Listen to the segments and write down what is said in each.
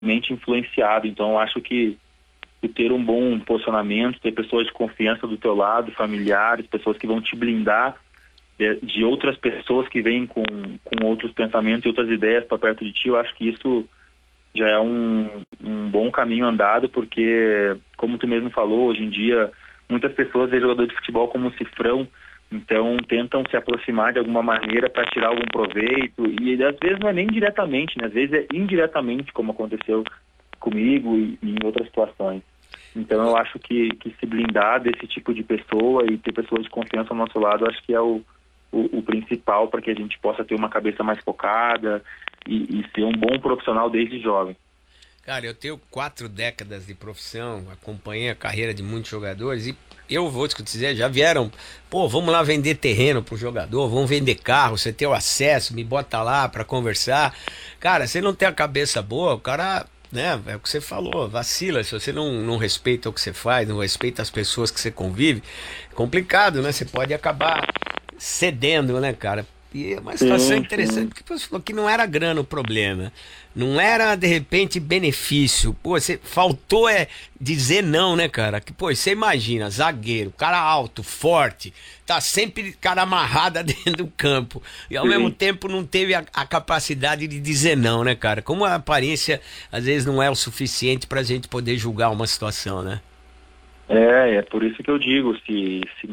influenciado. Então eu acho que ter um bom posicionamento, ter pessoas de confiança do teu lado, familiares, pessoas que vão te blindar de outras pessoas que vêm com outros pensamentos e outras ideias para perto de ti, eu acho que isso já é um bom caminho andado, porque, como tu mesmo falou, hoje em dia muitas pessoas veem jogador de futebol como um cifrão, então tentam se aproximar de alguma maneira para tirar algum proveito, e às vezes não é nem diretamente, né? Às vezes é indiretamente, como aconteceu comigo e em outras situações. Então eu acho que se blindar desse tipo de pessoa e ter pessoas de confiança ao nosso lado, acho que é o principal para que a gente possa ter uma cabeça mais focada e ser um bom profissional desde jovem. Cara, eu tenho 4 décadas de profissão, acompanhei a carreira de muitos jogadores e eu vou te dizer, já vieram, pô, vamos lá vender terreno pro jogador, vamos vender carro, você tem o acesso, me bota lá pra conversar. Cara, você não tem a cabeça boa, o cara, né, é o que você falou, vacila, se você não respeita o que você faz, não respeita as pessoas que você convive, é complicado, né? Você pode acabar cedendo, né, cara? E é uma situação Sim, interessante, sim. porque você falou que não era grana o problema. Não era, de repente, benefício. Pô, você faltou dizer não, né, cara? Que, pô, você imagina, zagueiro, cara alto, forte, tá sempre cara amarrado dentro do campo. E ao mesmo Sim. tempo não teve a capacidade de dizer não, né, cara? Como a aparência às vezes não é o suficiente pra gente poder julgar uma situação, né? É por isso que eu digo, se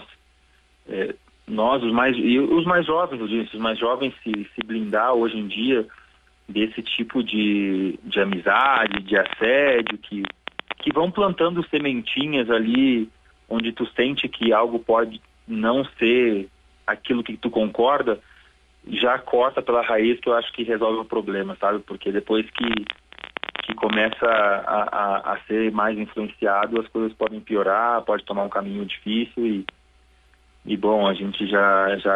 nós, os mais jovens, eu disse, os mais jovens se blindar hoje em dia desse tipo de amizade, de assédio, que vão plantando sementinhas ali onde tu sente que algo pode não ser aquilo que tu concorda, já corta pela raiz, que eu acho que resolve o problema, sabe? Porque depois que começa a ser mais influenciado, as coisas podem piorar, pode tomar um caminho difícil e bom, a gente já